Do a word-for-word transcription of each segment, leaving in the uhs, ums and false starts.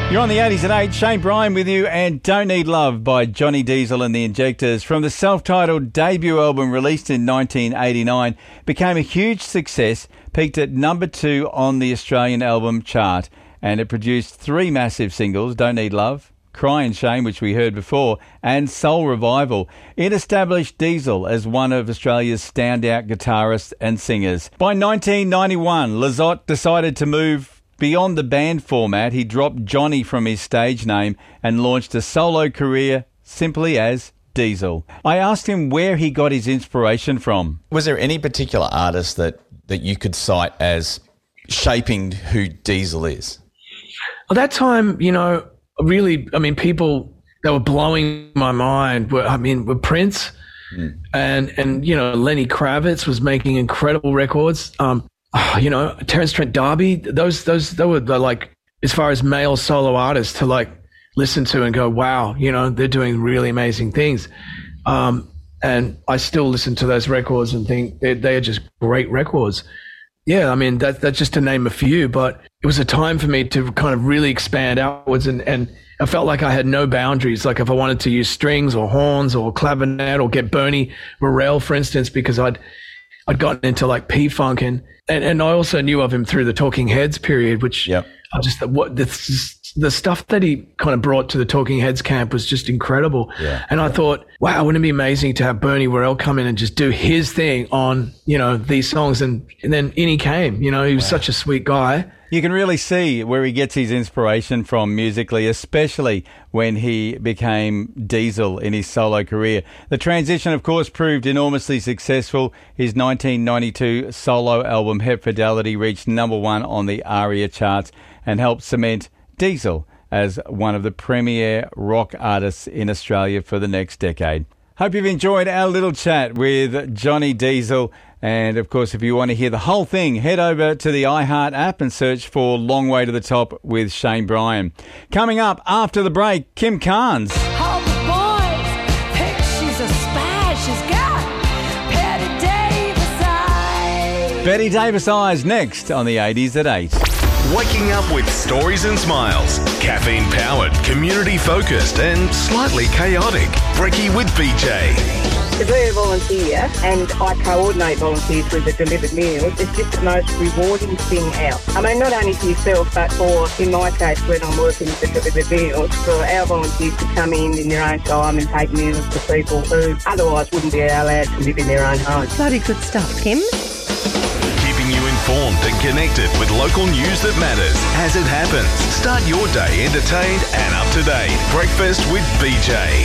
You're on the eighties at eight. Shane Bryan with you, and Don't Need Love by Johnny Diesel and the Injectors from the self-titled debut album released in nineteen eighty-nine. Became a huge success, peaked at number two on the Australian album chart, and it produced three massive singles: Don't Need Love, Crying Shame, which we heard before, and Soul Revival. It established Diesel as one of Australia's standout guitarists and singers. By nineteen ninety-one, Lizotte decided to move beyond the band format. He dropped Johnny from his stage name and launched a solo career simply as Diesel. I asked him where he got his inspiration from. Was there any particular artist that, that you could cite as shaping who Diesel is? Well, that time, you know, really, I mean, people that were blowing my mind were, I mean, were Prince mm. and, and, you know, Lenny Kravitz was making incredible records. Um, Oh, you know, Terence Trent D'Arby, those, those, they were the, like, as far as male solo artists to like listen to and go, wow, you know, they're doing really amazing things. Um, and I still listen to those records and think they, they are just great records. Yeah, I mean, that, that's just to name a few, but it was a time for me to kind of really expand outwards, and, and I felt like I had no boundaries. Like if I wanted to use strings or horns or clavinet or get Bernie Worrell, for instance, because I'd, I'd gotten into like P-Funk, and, and, and I also knew of him through the Talking Heads period, which yep. I just, what the, the stuff that he kind of brought to the Talking Heads camp was just incredible. Yeah. And I thought, wow, wouldn't it be amazing to have Bernie Worrell come in and just do his thing on, you know, these songs. And, and then in he came, you know, he was wow. such a sweet guy. You can really see where he gets his inspiration from musically, especially when he became Diesel in his solo career. The transition, of course, proved enormously successful. His nineteen ninety-two solo album, Hep Fidelity, reached number one on the ARIA charts and helped cement Diesel as one of the premier rock artists in Australia for the next decade. Hope you've enjoyed our little chat with Johnny Diesel. And, of course, if you want to hear the whole thing, head over to the iHeart app and search for Long Way to the Top with Shane Bryan. Coming up after the break, Kim Carnes. All the boys think she's a spy. She's got Betty Davis eyes. Betty Davis eyes next on the eighties at eight. Waking up with stories and smiles. Caffeine-powered, community-focused and slightly chaotic. Brekkie with B J. To be a volunteer, and I coordinate volunteers with the delivered meals, it's just the most rewarding thing out. I mean, not only for yourself, but for, in my case, when I'm working with the delivered meals, for our volunteers to come in in their own time and take meals to people who otherwise wouldn't be allowed to live in their own homes. Bloody good stuff, Kim. Keeping you informed and connected with local news that matters as it happens. Start your day entertained and up to date. Breakfast with B J.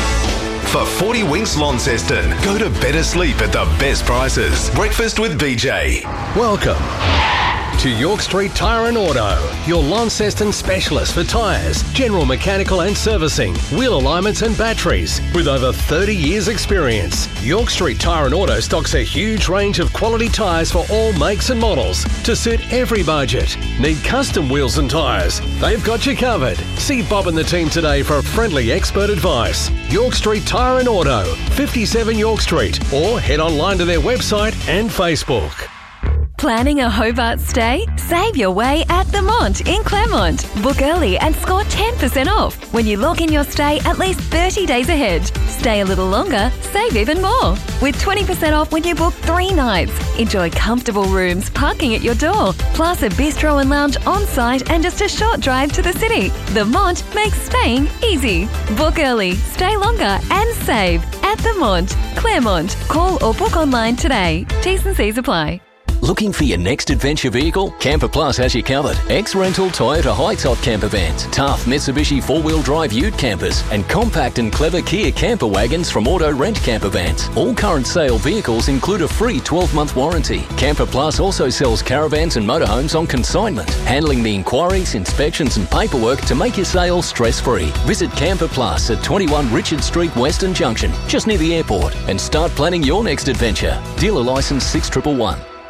For forty Winks Launceston, go to better sleep at the best prices. Breakfast with B J. Welcome to York Street Tyre and Auto, your Launceston specialist for tyres, general mechanical and servicing, wheel alignments and batteries. With over thirty years experience, York Street Tyre and Auto stocks a huge range of quality tyres for all makes and models to suit every budget. Need custom wheels and tyres? They've got you covered. See Bob and the team today for friendly expert advice. York Street Tyre and Auto, fifty-seven York Street, or head online to their website and Facebook. Planning a Hobart stay? Save your way at The Mont in Claremont. Book early and score ten percent off when you lock in your stay at least thirty days ahead. Stay a little longer, save even more. With twenty percent off when you book three nights. Enjoy comfortable rooms, parking at your door, plus a bistro and lounge on site and just a short drive to the city. The Mont makes staying easy. Book early, stay longer and save at The Mont, Claremont. Call or book online today. T's and C's apply. Looking for your next adventure vehicle? Camper Plus has you covered. Ex-rental Toyota high-top camper vans, tough Mitsubishi four-wheel drive ute campers, and compact and clever Kia camper wagons from Auto Rent Camper Vans. All current sale vehicles include a free twelve-month warranty. Camper Plus also sells caravans and motorhomes on consignment, handling the inquiries, inspections and paperwork to make your sale stress-free. Visit Camper Plus at twenty-one Richard Street, Western Junction, just near the airport, and start planning your next adventure. Dealer licence six one one one. When the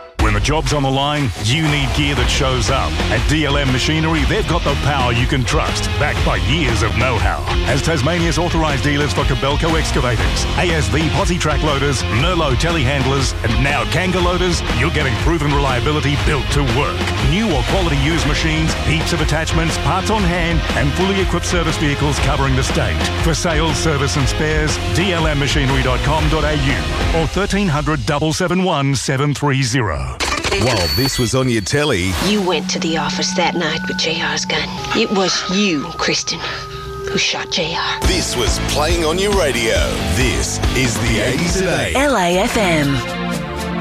job's on the line, you need gear that shows up. At D L M Machinery, they've got the power you can trust, backed by years of know-how. As Tasmania's authorised dealers for Kobelco excavators, A S V posi track loaders, Merlot telehandlers, and now Kanga loaders, you're getting proven reliability built to work. New or quality used machines, heaps of attachments, parts on hand, and fully equipped service vehicles covering the state. For sales, service and spares, d l m machinery dot com dot a u or thirteen hundred, seven seven one, seven three zero. While this was on your telly, You went to the office that night with J R's gun. It was you, Kristen, who shot J R. this was playing on your radio. This is the eighties today. L A F M.